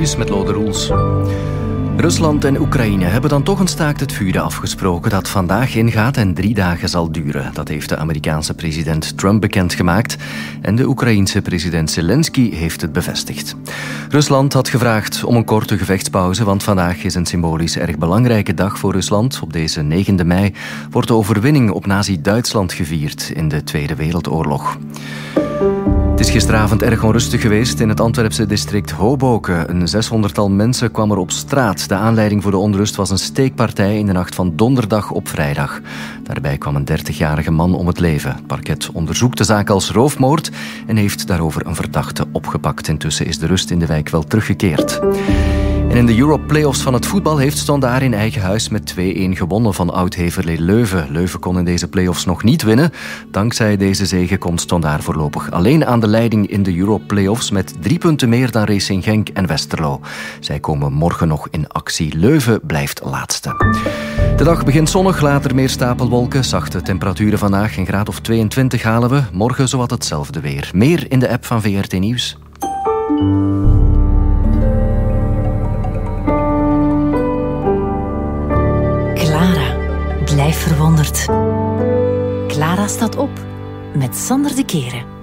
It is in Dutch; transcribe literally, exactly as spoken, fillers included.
Nieuws met Lode Roels. Rusland en Oekraïne hebben dan toch een staakt het vuren afgesproken dat vandaag ingaat en drie dagen zal duren. Dat heeft de Amerikaanse president Trump bekendgemaakt en de Oekraïense president Zelensky heeft het bevestigd. Rusland had gevraagd om een korte gevechtspauze, want vandaag is een symbolisch erg belangrijke dag voor Rusland. Op deze negende mei wordt de overwinning op Nazi-Duitsland gevierd in de Tweede Wereldoorlog. Het is gisteravond erg onrustig geweest in het Antwerpse district Hoboken. Een zeshonderdtal mensen kwam er op straat. De aanleiding voor de onrust was een steekpartij in de nacht van donderdag op vrijdag. Daarbij kwam een dertigjarige man om het leven. Het parket onderzoekt de zaak als roofmoord en heeft daarover een verdachte opgepakt. Intussen is de rust in de wijk wel teruggekeerd. En in de Europe Playoffs van het voetbal heeft Standaard in eigen huis met twee-een gewonnen van oud-Heverlee Leuven. Leuven kon in deze playoffs nog niet winnen. Dankzij deze zege komt Standaard voorlopig alleen aan de leiding in de Europe Playoffs met drie punten meer dan Racing Genk en Westerlo. Zij komen morgen nog in actie. Leuven blijft laatste. De dag begint zonnig, later meer stapelwolken. Zachte temperaturen vandaag, een graad of tweeëntwintig halen we. Morgen zowat hetzelfde weer. Meer in de app van V R T Nieuws. Blijf verwonderd. Clara staat op met Sander de Keren.